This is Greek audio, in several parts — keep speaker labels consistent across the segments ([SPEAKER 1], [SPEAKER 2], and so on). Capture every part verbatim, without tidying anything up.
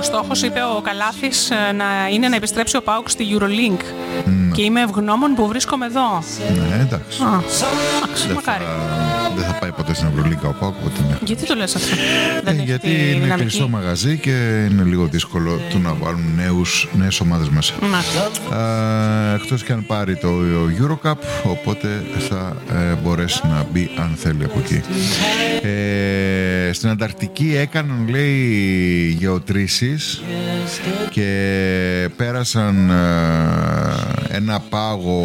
[SPEAKER 1] στόχος, είπε ο Καλάθης, να είναι να επιστρέψει ο ΠΑΟΚ στη Eurolink. Mm. Και είμαι ευγνώμων που βρίσκομαι εδώ.
[SPEAKER 2] Ναι, εντάξει.
[SPEAKER 1] Α, εντάξει, μακάρι.
[SPEAKER 2] Δεν θα πάει ποτέ στην Eurolink ο ΠΑΟΚ.
[SPEAKER 1] Γιατί το λες αυτό?
[SPEAKER 2] Ε, γιατί είναι δυναμική. Κλειστό μαγαζί και είναι λίγο δύσκολο του να βάλουν νέους, νέες ομάδες μέσα. Ε, εκτός και αν πάρει το Eurocup, οπότε θα ε, μπορέσει να μπει αν θέλει από εκεί. Ε, στην Ανταρκτική έκαναν, λέει, γεωτρήσεις και πέρασαν ε, ένα πάγο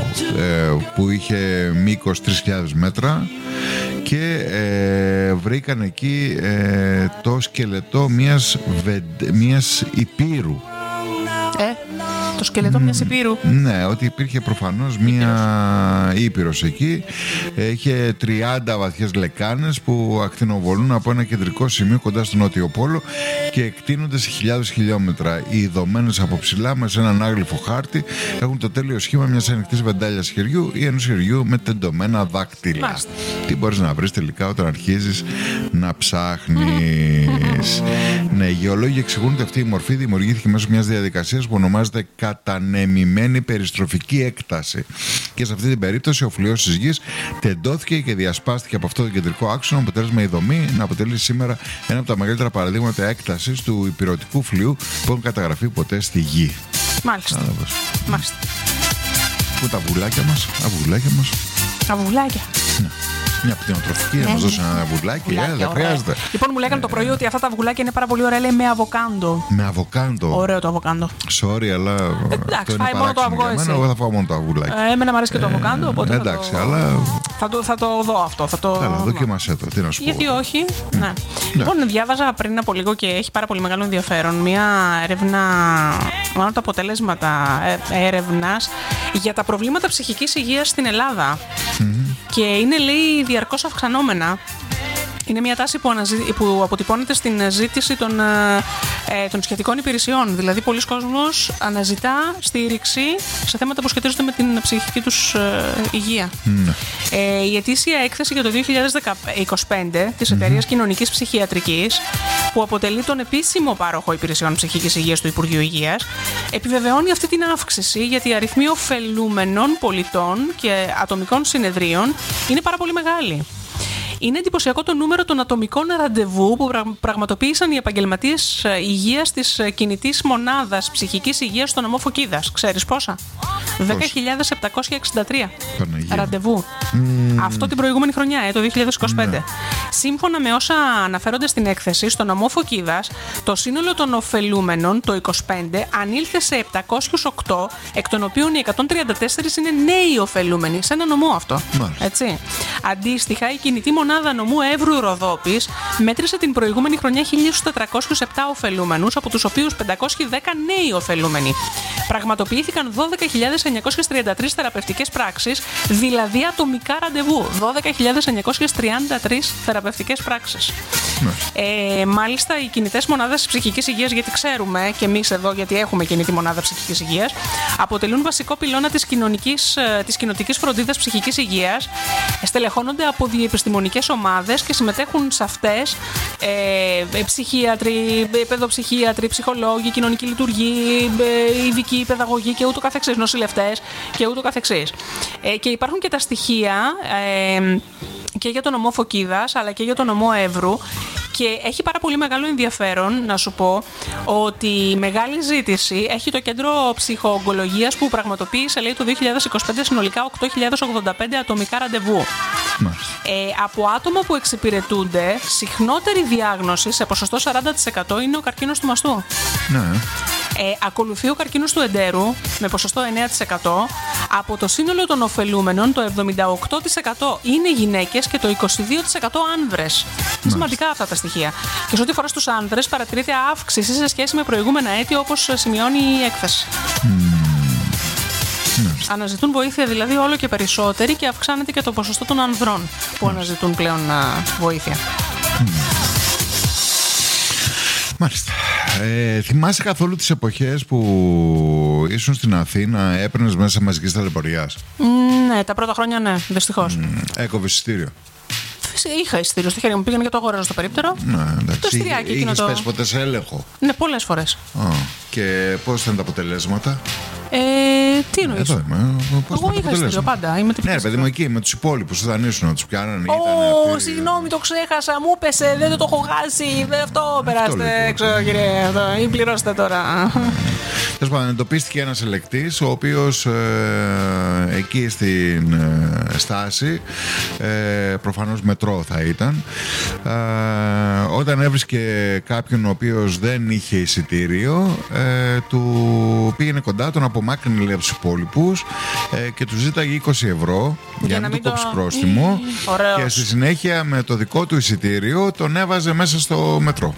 [SPEAKER 2] ε, που είχε μήκος τρεις χιλιάδες μέτρα και ε, βρήκαν εκεί ε, το σκελετό μιας, βε, μιας υπήρου.
[SPEAKER 1] Ε, το σκελετό mm, μιας υπήρου.
[SPEAKER 2] Ναι, ότι υπήρχε προφανώς μια ήπειρος εκεί. Είχε τριάντα βαθιές λεκάνες που ακτινοβολούν από ένα κεντρικό σημείο κοντά στον Νότιο Πόλο και εκτείνονται σε χιλιάδες χιλιόμετρα. Οι δομμένες από ψηλά με σε έναν άγλυφο χάρτη έχουν το τέλειο σχήμα μιας ανοιχτής βεντάλιας χεριού ή ενός χεριού με τεντωμένα δάκτυλα. Μάλιστα. Τι μπορείς να βρεις τελικά όταν αρχίζεις να ψάχνεις. Ναι, οι γεωλόγοι εξηγούν ότι αυτή η μορφή δημιουργήθηκε μέσω μιας διαδικασίας που ονομάζεται κατανεμημένη περιστροφική έκταση. Και σε αυτή την περίπτωση ο φλοιός της γης τεντώθηκε και διασπάστηκε από αυτό το κεντρικό άξονα, αποτέλεσμα η δομή να αποτελεί σήμερα ένα από τα μεγαλύτερα παραδείγματα έκτασης του υπηρετικού φλοιού που έχουν καταγραφεί ποτέ στη γη.
[SPEAKER 1] Μάλιστα. Μάλιστα.
[SPEAKER 2] Πού τα βουλάκια μας, τα βουλάκια μας.
[SPEAKER 1] Τα βουλάκια.
[SPEAKER 2] Ναι. Μια πτυνοτροφική, να μας δώσει ένα αυγουλάκι, ε, δεν χρειάζεται.
[SPEAKER 1] Λοιπόν, μου λέγανε το πρωί ότι αυτά τα αυγουλάκια είναι πάρα πολύ ωραία, λέει, με αβοκάντο.
[SPEAKER 2] Με αβοκάντο.
[SPEAKER 1] Ωραίο το αβοκάντο.
[SPEAKER 2] Sorry, αλλά.
[SPEAKER 1] Εντάξει, φάει μόνο το αυγό, εσύ.
[SPEAKER 2] Εγώ θα φάω μόνο το αυγουλάκι.
[SPEAKER 1] Ε, εμένα μου αρέσει και το αβοκάντο, οπότε.
[SPEAKER 2] Εντάξει,
[SPEAKER 1] θα το...
[SPEAKER 2] αλλά.
[SPEAKER 1] Θα το, θα το δω αυτό. Θα το...
[SPEAKER 2] Καλά, δοκίμασέ το. Τι να σου πω.
[SPEAKER 1] Γιατί όχι. Mm. Ναι. Mm. Λοιπόν, διάβαζα πριν από λίγο και έχει πάρα πολύ μεγάλο ενδιαφέρον μια έρευνα, μάλλον τα αποτελέσματα έρευνας για τα προβλήματα ψυχικής υγείας στην Ελλάδα. Mm. Και είναι, λέει, διαρκώς αυξανόμενα. Είναι μια τάση που, αναζη... που αποτυπώνεται στην ζήτηση των, ε, των σχετικών υπηρεσιών. Δηλαδή, πολλοί κόσμος αναζητά στήριξη σε θέματα που σχετίζονται με την ψυχική τους ε, υγεία. Mm. Ε, η ετήσια έκθεση για το δύο χιλιάδες είκοσι πέντε της Εταιρείας mm-hmm. Κοινωνικής Ψυχιατρικής, που αποτελεί τον επίσημο πάροχο υπηρεσιών ψυχικής υγείας του Υπουργείου Υγείας, επιβεβαιώνει αυτή την αύξηση, γιατί οι αριθμοί ωφελούμενων πολιτών και ατομικών συνεδρίων είναι πάρα πολύ μεγάλοι. Είναι εντυπωσιακό το νούμερο των ατομικών ραντεβού που πραγματοποίησαν οι επαγγελματίες υγείας της κινητής μονάδας ψυχικής υγείας στο νομό Φωκίδας. Ξέρεις πόσα? δέκα χιλιάδες επτακόσια εξήντα τρία ραντεβού. Mm. Αυτό την προηγούμενη χρονιά, ε, το δύο χιλιάδες είκοσι πέντε. Mm. Σύμφωνα με όσα αναφέρονται στην έκθεση, στο νομό Φωκίδας, το σύνολο των ωφελούμενων το είκοσι πέντε ανήλθε σε επτακόσιους οκτώ, εκ των οποίων οι εκατόν τριάντα τέσσερα είναι νέοι ωφελούμενοι. Σε ένα νομό αυτό. Mm. Έτσι. Αντίστοιχα, η κινητή μονάδα νομού Εύρου Ροδόπης μέτρησε την προηγούμενη χρονιά χίλια τετρακόσιους επτά ωφελούμενους, από τους οποίους πεντακόσιοι δέκα νέοι ωφελούμενοι. Πραγματοποιήθηκαν δώδεκα χιλιάδες εννιακόσιες τριάντα τρεις θεραπευτικές πράξεις, δηλαδή ατομικά ραντεβού. δώδεκα χιλιάδες εννιακόσιες τριάντα τρεις θεραπευτικές πράξεις. Ε, μάλιστα, οι κινητές μονάδες ψυχικής υγείας, γιατί ξέρουμε και εμείς εδώ, γιατί έχουμε κινητή μονάδα ψυχικής υγείας, αποτελούν βασικό πυλώνα της, κοινωνικής, της κοινοτικής φροντίδας ψυχικής υγείας, στελεχώνονται από διεπιστημονικές ομάδες και συμμετέχουν σε αυτές ε, ψυχίατροι, παιδοψυχίατροι, ψυχολόγοι, κοινωνικοί λειτουργοί, ε, ειδικοί παιδαγωγοί και ούτω καθεξής, νοσηλευτές και ούτω καθεξής. Ε, και υπάρχουν και τα στοιχεία ε, και για τον νομό Φωκίδας αλλά και για τον νομό Εύρου. Και έχει πάρα πολύ μεγάλο ενδιαφέρον να σου πω ότι η μεγάλη ζήτηση έχει το κέντρο ψυχοογκολογίας, που πραγματοποίησε, λέει, το δύο χιλιάδες είκοσι πέντε συνολικά οκτώ χιλιάδες ογδόντα πέντε ατομικά ραντεβού. Ε, από άτομα που εξυπηρετούνται, συχνότερη διάγνωση σε ποσοστό σαράντα τοις εκατό είναι ο καρκίνος του μαστού. Ναι. Ε, ακολουθεί ο καρκίνος του εντέρου με ποσοστό εννέα τοις εκατό. Από το σύνολο των ωφελούμενων, το εβδομήντα οκτώ τοις εκατό είναι γυναίκες και το είκοσι δύο τοις εκατό άνδρες. Είναι σημαντικά αυτά τα στοιχεία. Και σε ό,τι αφορά στους άνδρες, παρατηρείται αύξηση σε σχέση με προηγούμενα έτη, όπως σημειώνει η έκθεση. Mm. Αναζητούν βοήθεια δηλαδή όλο και περισσότεροι, και αυξάνεται και το ποσοστό των ανδρών που mm. αναζητούν πλέον βοήθεια. Mm.
[SPEAKER 2] Μάλιστα. Ε, θυμάσαι καθόλου τις εποχές που ήσουν στην Αθήνα, έπαιρνες μέσα μαζικής ταλαιπωρίας?
[SPEAKER 1] Mm, ναι, τα πρώτα χρόνια ναι, δυστυχώς.
[SPEAKER 2] Mm, έκοβες εισιτήριο?
[SPEAKER 1] είχα εισιτήριο στο χέρι μου, πήγαινε και το αγόραζα στο περίπτερο.
[SPEAKER 2] Ναι, εντάξει.
[SPEAKER 1] Το εισιτηριάκι εκείνο
[SPEAKER 2] Είχες
[SPEAKER 1] το.
[SPEAKER 2] πέσει ποτέ σε έλεγχο?
[SPEAKER 1] Ναι, πολλές φορές.
[SPEAKER 2] Α, και πώς ήταν τα αποτελέσματα?
[SPEAKER 1] Ε, τι εννοείς?
[SPEAKER 2] Εδώ είμαι. Πώς
[SPEAKER 1] Εγώ
[SPEAKER 2] ήταν τα
[SPEAKER 1] είχα εισιτήριο
[SPEAKER 2] αποτελέσματα?
[SPEAKER 1] πάντα. Είμαι
[SPEAKER 2] Ναι, ρε παιδί μου, εκεί με τους υπόλοιπους όταν ήσουν, τους πιάνανε.
[SPEAKER 1] Ω, oh, συγγνώμη, το ξέχασα. Μου πέσε, δεν το έχω χάσει. Δεν αυτό, περάστε έξω, κύριε. Αυτό, ή πληρώστε τώρα.
[SPEAKER 2] Τέλος πάντων, εντοπίστηκε ένας ελεκτής, ο οποίος ε, εκεί στην ε, στάση, ε, προφανώς μετρό θα ήταν, ε, όταν έβρισκε κάποιον ο οποίος δεν είχε εισιτήριο, ε, του πήγαινε κοντά, τον απομάκρυνε λέει από τους υπόλοιπους ε, και του ζήταγε είκοσι ευρώ για, για να μην του κόψει το... πρόστιμο.
[SPEAKER 1] Ωραίος.
[SPEAKER 2] Και στη συνέχεια με το δικό του εισιτήριο τον έβαζε μέσα στο μετρό.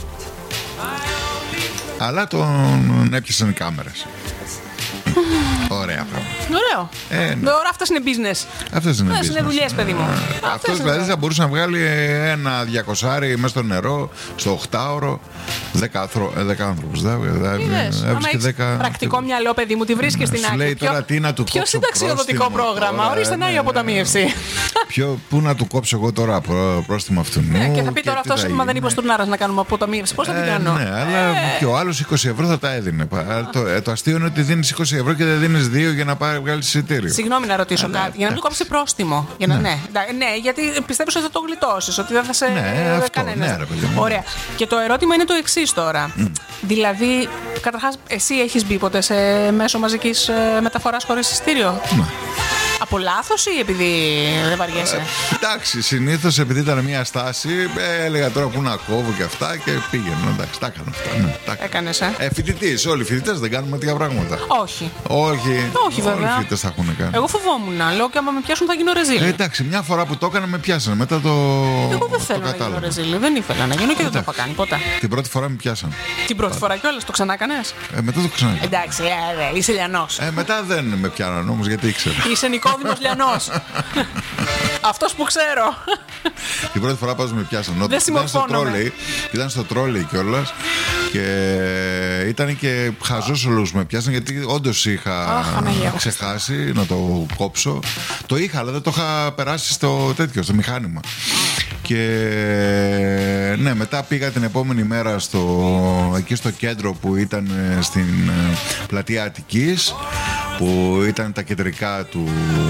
[SPEAKER 2] Αλλά τον έπιασαν οι κάμερες. Ωραία πράγματα.
[SPEAKER 1] Ωραίο.
[SPEAKER 2] Ε, ναι.
[SPEAKER 1] Ωραία, αυτές είναι business.
[SPEAKER 2] Αυτές είναι business.
[SPEAKER 1] Είναι δουλειές, παιδί μου.
[SPEAKER 2] Ε, αυτός δηλαδή θα μπορούσε να βγάλει ένα διακοσάρι μέσα στο νερό, στο οχτάωρο, δέκα, δέκα άνθρωπους.
[SPEAKER 1] Πρακτικό μυαλό, παιδί μου, τη βρίσκεις στην άκρη.
[SPEAKER 2] Λέει τώρα τι να του κόψω.
[SPEAKER 1] Ποιο συνταξιοδοτικό πρόγραμμα. Ορίστε να η αποταμίευση.
[SPEAKER 2] Πού να του κόψω εγώ τώρα πρόστιμο αυτού.
[SPEAKER 1] Και θα πει τώρα αυτός, μα δεν είπε στον Άρας να κάνουμε αποταμίευση. Πώς θα την κάνω?
[SPEAKER 2] Ναι, αλλά και ο άλλος είκοσι ευρώ θα τα έδινε. Το αστείο είναι ότι δίνεις είκοσι ευρώ και δεν δίνεις δύο για να βγάλεις εισιτήριο.
[SPEAKER 1] Συγγνώμη να ρωτήσω
[SPEAKER 2] Αλλά,
[SPEAKER 1] κάτι. Για να μην του κόψει πρόστιμο. Για να, ναι. Ναι, ναι, γιατί πιστεύεις ότι θα το γλιτώσεις, ότι δεν θα σε
[SPEAKER 2] ναι,
[SPEAKER 1] κανένας.
[SPEAKER 2] Ναι, ρε, παιδί,
[SPEAKER 1] ωραία. Και το ερώτημα είναι το εξής τώρα. Mm. Δηλαδή, καταρχάς, εσύ έχεις μπει ποτέ σε μέσο μαζικής μεταφοράς χωρίς εισιτήριο?
[SPEAKER 2] Ναι.
[SPEAKER 1] Από λάθος ή επειδή δεν βαριέσαι?
[SPEAKER 2] Ε, εντάξει, συνήθως επειδή ήταν μια στάση, ε, έλεγα τώρα που να κόβω και αυτά και πήγαινε. Εντάξει, τα έκανα αυτά. Ναι, τα
[SPEAKER 1] έκανες, ε.
[SPEAKER 2] ε φοιτητής, όλοι οι φοιτητές δεν κάνουμε τέτοια πράγματα.
[SPEAKER 1] Όχι.
[SPEAKER 2] Όχι,
[SPEAKER 1] Όχι βέβαια.
[SPEAKER 2] Όλοι οι φοιτητές τα έχουν κάνει.
[SPEAKER 1] Εγώ φοβόμουν. Λέω και άμα με πιάσουν θα γίνω ρεζίλη.
[SPEAKER 2] Ε, εντάξει, μια φορά που το έκανα με πιάσανε. Μετά το.
[SPEAKER 1] Εγώ δεν θέλω να γίνω ρεζίλη. Δεν ήθελα να γίνω και δεν το είχα κάνει ποτέ.
[SPEAKER 2] Την πρώτη φορά με πιάσανε.
[SPEAKER 1] Την πρώτη φορά κιόλας το ξανά έκανες?
[SPEAKER 2] Ε, μετά το ξανά.
[SPEAKER 1] Εντάξει, ε, είσαι λιανός.
[SPEAKER 2] Ε, μετά δεν με πιάνανε όμως γιατί ήξερα.
[SPEAKER 1] Είσαι Νικόδημος Λιανός. Αυτός που ξέρω.
[SPEAKER 2] Την πρώτη φορά πας με πιάσανε.
[SPEAKER 1] Δεν
[SPEAKER 2] ήταν στο
[SPEAKER 1] τρόλεϊ.
[SPEAKER 2] Ήταν στο τρόλεϊ κιόλας. Και ήταν και χαζός όλους με πιάσανε γιατί όντως είχα
[SPEAKER 1] oh,
[SPEAKER 2] ξεχάσει να το κόψω. Το είχα, αλλά δεν το είχα περάσει στο τέτοιο, στο μηχάνημα. Και ναι, μετά πήγα την επόμενη μέρα στο, εκεί στο κέντρο που ήταν στην πλατεία Αττικής, που ήταν τα κεντρικά του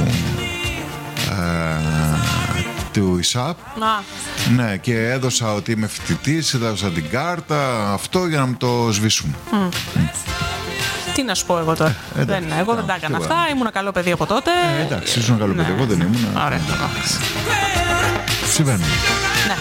[SPEAKER 2] του ΙΣΑΠ. Ναι, και έδωσα ότι είμαι φοιτητής, έδωσα την κάρτα, αυτό για να μου το σβήσουν. Mm. Mm.
[SPEAKER 1] Τι να σου πω εγώ τώρα. Ε, δεν, εγώ δεν τα έκανα αυτά, ήμουν καλό παιδί από τότε.
[SPEAKER 2] Ε, εντάξει, ήσουν καλό παιδί, εγώ δεν ήμουν.
[SPEAKER 1] Ωραία.
[SPEAKER 2] Συμβαίνει.
[SPEAKER 1] Ναι.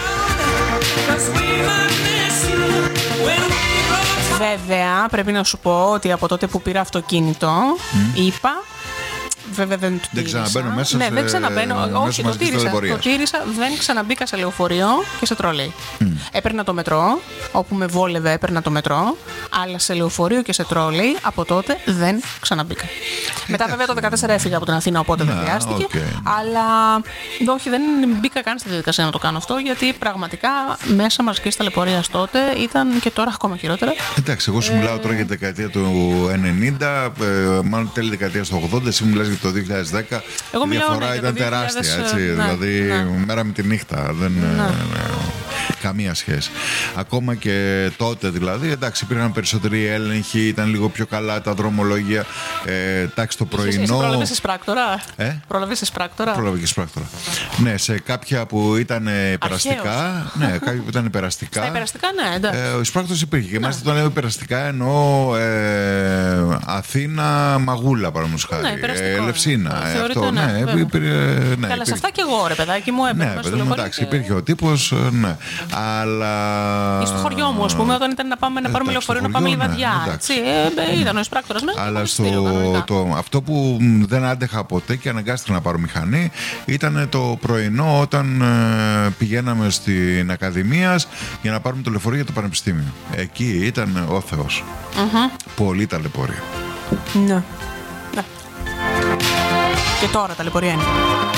[SPEAKER 1] Βέβαια, πρέπει να σου πω ότι από τότε που πήρα αυτοκίνητο, mm. είπα. Βέβαια δεν του
[SPEAKER 2] δεν ξαναμπαίνω μέσα
[SPEAKER 1] ναι,
[SPEAKER 2] σε...
[SPEAKER 1] δεν ξαναμπαίνω. Όχι, το τήρησα, το τήρησα. Δεν ξαναμπήκα σε λεωφορείο και σε τρόλεϊ. Mm. Έπαιρνα το μετρό, όπου με βόλευε έπαιρνα το μετρό, αλλά σε λεωφορείο και σε τρόλεϊ από τότε δεν ξαναμπήκα. Μετά βέβαια το δεκατέσσερα έφυγα από την Αθήνα, οπότε δεν χρειάστηκε. Okay. Αλλά όχι, δεν μπήκα καν στη διαδικασία να το κάνω αυτό, γιατί πραγματικά μέσα μαζικής ταλαιπωρίας τότε ήταν και τώρα ακόμα χειρότερα.
[SPEAKER 2] Εντάξει, εγώ σου μιλάω τώρα για τη δεκαετία του ενενήντα, μάλλον τέλη δεκαετία του ογδόντα, εσύ μιλάς για το δύο χιλιάδες δέκα.
[SPEAKER 1] Εγώ
[SPEAKER 2] η διαφορά
[SPEAKER 1] ναι,
[SPEAKER 2] ήταν τεράστια, έτσι. Ναι, δηλαδή, ναι. μέρα με τη νύχτα. Δεν, ναι. Ναι, καμία σχέση. Ακόμα και τότε, δηλαδή, εντάξει, υπήρχαν περισσότεροι έλεγχοι, ήταν λίγο πιο καλά τα δρομολόγια. Ε, εντάξει, το πρωινό.
[SPEAKER 1] Πρόλαβες πράκτορα.
[SPEAKER 2] Ε?
[SPEAKER 1] Πρόλαβες πράκτορα.
[SPEAKER 2] Πρόλαβες πράκτορα. Ναι, σε κάποια που ήταν περαστικά. Ναι, κάποια που ήταν περαστικά.
[SPEAKER 1] Στα υπεραστικά, ναι, εντάξει.
[SPEAKER 2] Ε, ο εισπράκτορας υπήρχε. Και μάλιστα το λέω υπεραστικά, εννοώ ε, Αθήνα, Μαγούλα, παραδείγματος χάρη.
[SPEAKER 1] Ναι,
[SPEAKER 2] ε, Λευσίνα.
[SPEAKER 1] Ε, αυτό, ναι. ναι,
[SPEAKER 2] υπήρ, ναι
[SPEAKER 1] Καλά, σε αυτά και εγώ, ρε παιδάκι μου, έπαιρνα.
[SPEAKER 2] Ναι, παιδί μου, εντάξει, υπήρχε ο τύπος, ναι. Αλλά.
[SPEAKER 1] Ή στο χωριό μου, ας πούμε, όταν ήταν να πάμε να πάρουμε λεωφορείο, να πάμε Λιβαδιά. Ήταν ο εισπράκτορας μέσα.
[SPEAKER 2] Αλλά αυτό που δεν άντεχα ποτέ και αναγκάστηκα να πάρω μηχανή ήταν το πρωινό όταν πηγαίναμε στην Ακαδημία για να πάρουμε το λεωφορείο για το Πανεπιστήμιο. Εκεί ήταν ο Θεός. Πολύ ταλαιπωρία.
[SPEAKER 1] Ναι. Και τώρα ταλαιπωρία είναι.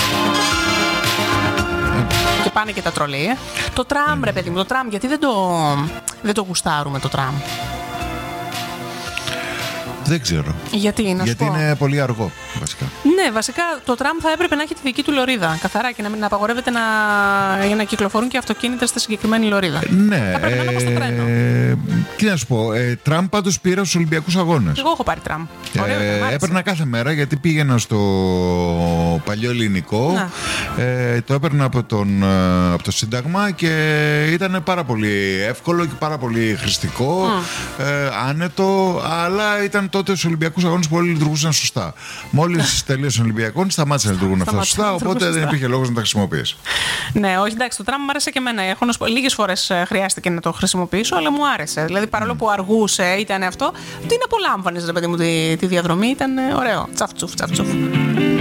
[SPEAKER 1] Και πάνε και τα τρολέι. Ε. Το τραμ, ρε παιδί μου, το τραμ, γιατί δεν το, δεν το γουστάρουμε το τραμ.
[SPEAKER 2] Δεν Δεν ξέρω.
[SPEAKER 1] Γιατί, να
[SPEAKER 2] Γιατί
[SPEAKER 1] σου πω.
[SPEAKER 2] είναι πολύ αργό, βασικά.
[SPEAKER 1] Ναι, βασικά το τραμ θα έπρεπε να έχει τη δική του λωρίδα. Καθαρά και να μην απαγορεύεται να, για να κυκλοφορούν και αυτοκίνητα στη συγκεκριμένη λωρίδα.
[SPEAKER 2] Ναι.
[SPEAKER 1] Θα πρέπει να είναι όπως το τρένο.
[SPEAKER 2] Ε, τι να σου πω. Ε, τραμ πάντως πήρα στους Ολυμπιακούς Αγώνες.
[SPEAKER 1] Εγώ έχω πάρει τραμ. Ωραίο,
[SPEAKER 2] Ε,
[SPEAKER 1] μ' άρεσε.
[SPEAKER 2] έπαιρνα κάθε μέρα γιατί πήγαινα στο παλιό ελληνικό. Ε, το έπαιρνα από, τον, ε, από το Σύνταγμα και ήταν πάρα πολύ εύκολο και πάρα πολύ χρηστικό, mm. ε, άνετο, αλλά ήταν τότε στους Ολυμπιακούς Αγώνες που όλοι λειτουργούσαν σωστά. Μόλις τελείωσαν οι Ολυμπιακοί, σταμάτησαν να λειτουργούν αυτά σωστά, οπότε δεν υπήρχε λόγος να τα χρησιμοποιήσει.
[SPEAKER 1] Ναι, όχι, εντάξει, το τραμ μου άρεσε και εμένα. Έχω λίγες φορές χρειάστηκε να το χρησιμοποιήσω, αλλά μου άρεσε. Δηλαδή, παρόλο που αργούσε, ήταν αυτό, την απολάμβανες, ρε παιδί μου, τη, τη διαδρομή, ήταν ωραίο. Τσαφτσουφ, τσαφτσουφ.